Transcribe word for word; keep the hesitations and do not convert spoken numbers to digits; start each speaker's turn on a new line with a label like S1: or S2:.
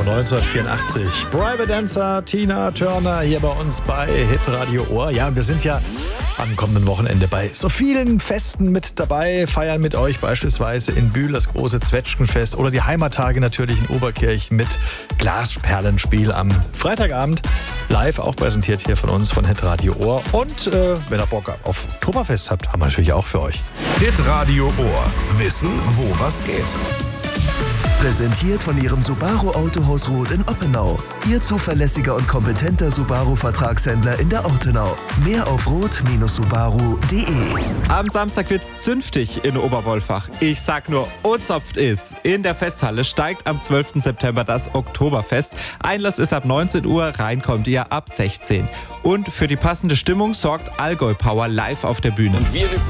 S1: neunzehnhundertvierundachtzig. Private Dancer, Tina Turner hier bei uns bei Hitradio Ohr. Ja, und wir sind ja am kommenden Wochenende bei so vielen Festen mit dabei. Feiern mit euch beispielsweise in Bühl das große Zwetschgenfest oder die Heimattage natürlich in Oberkirchen mit Glasperlenspiel am Freitagabend. Live auch präsentiert hier von uns von Hitradio Ohr. Und äh, wenn ihr Bock auf Oktoberfest habt, haben wir natürlich auch für euch.
S2: Hitradio Ohr. Wissen, wo was geht.
S3: Präsentiert von Ihrem Subaru Autohaus Roth in Oppenau. Ihr zuverlässiger und kompetenter Subaru-Vertragshändler in der Ortenau. Mehr auf roth Subaru punkt de.
S4: Am Samstag wird's zünftig in Oberwolfach. Ich sag nur, unzopft ist. In der Festhalle steigt am zwölften September das Oktoberfest. Einlass ist ab neunzehn Uhr, rein kommt ihr ab sechzehn. Und für die passende Stimmung sorgt Allgäu Power live auf der Bühne.
S2: Wir wissen